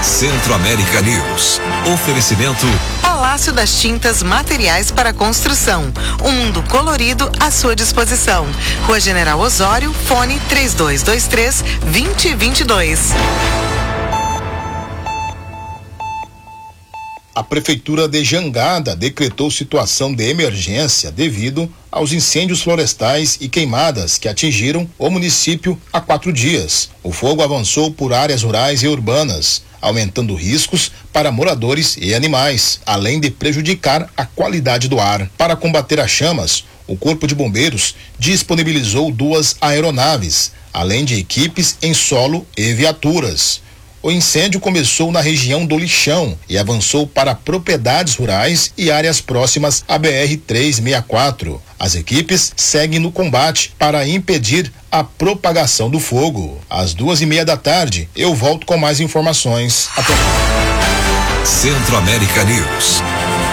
Centro-América News. Oferecimento Palácio das Tintas Materiais para Construção. Um mundo colorido à sua disposição. Rua General Osório, fone 3223-2022. A Prefeitura de Jangada decretou situação de emergência devido aos incêndios florestais e queimadas que atingiram o município há 4 dias. O fogo avançou por áreas rurais e urbanas, aumentando riscos para moradores e animais, além de prejudicar a qualidade do ar. Para combater as chamas, o Corpo de Bombeiros disponibilizou 2 aeronaves, além de equipes em solo e viaturas. O incêndio começou na região do Lixão e avançou para propriedades rurais e áreas próximas à BR-364. As equipes seguem no combate para impedir a propagação do fogo. Às 2:30 da tarde, eu volto com mais informações. Até... Centro-América News.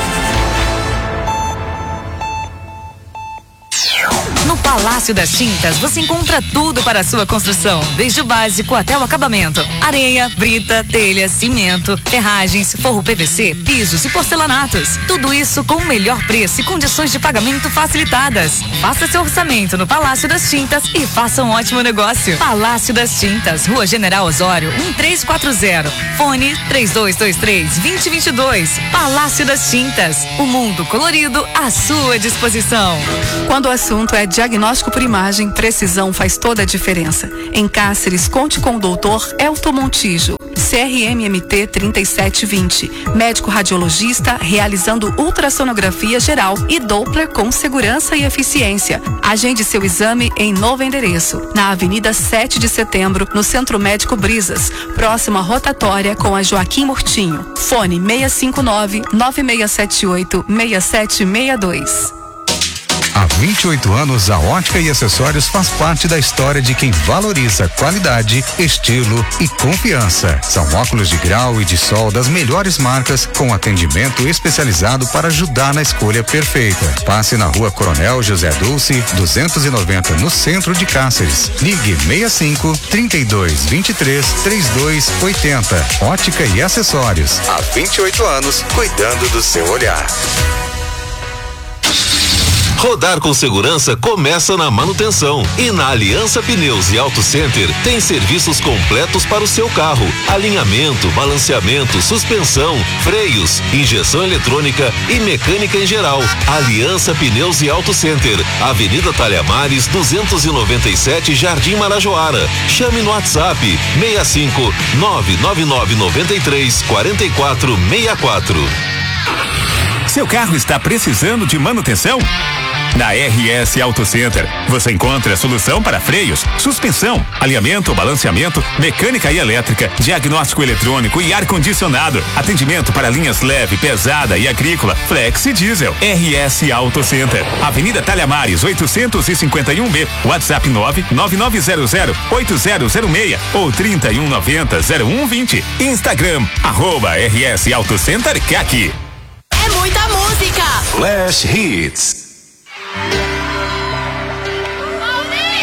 No Palácio das Tintas você encontra tudo para a sua construção, desde o básico até o acabamento: areia, brita, telha, cimento, ferragens, forro PVC, pisos e porcelanatos. Tudo isso com o melhor preço e condições de pagamento facilitadas. Faça seu orçamento no Palácio das Tintas e faça um ótimo negócio. Palácio das Tintas, Rua General Osório, 1340. Fone 3223-2022. Palácio das Tintas, o mundo colorido à sua disposição. Quando o assunto é diagnóstico por imagem, precisão faz toda a diferença. Em Cáceres, conte com o doutor Elton Montijo, CRMMT 3720, médico radiologista realizando ultrassonografia geral e Doppler com segurança e eficiência. Agende seu exame em novo endereço, na Avenida 7 de Setembro, no Centro Médico Brisas, próximo à rotatória com a Joaquim Murtinho. Fone 659-9678-6762. Há 28 anos, a Ótica e Acessórios faz parte da história de quem valoriza qualidade, estilo e confiança. São óculos de grau e de sol das melhores marcas, com atendimento especializado para ajudar na escolha perfeita. Passe na Rua Coronel José Dulce, 290, no centro de Cáceres. Ligue 65-3223-3280. Ótica e Acessórios. Há 28 anos, cuidando do seu olhar. Rodar com segurança começa na manutenção. E na Aliança Pneus e Auto Center tem serviços completos para o seu carro: alinhamento, balanceamento, suspensão, freios, injeção eletrônica e mecânica em geral. Aliança Pneus e Auto Center, Avenida Talhamares, 297, Jardim Marajoara. Chame no WhatsApp 65-99993-4464. Seu carro está precisando de manutenção? Na RS Auto Center, você encontra a solução para freios, suspensão, alinhamento, balanceamento, mecânica e elétrica, diagnóstico eletrônico e ar-condicionado. Atendimento para linhas leve, pesada e agrícola, flex e diesel. RS Auto Center, Avenida Talhamares, 851B, WhatsApp 99900-8006 ou 3190-0120. Instagram, @RS Auto Center CAC. É muita música! Flash Hits.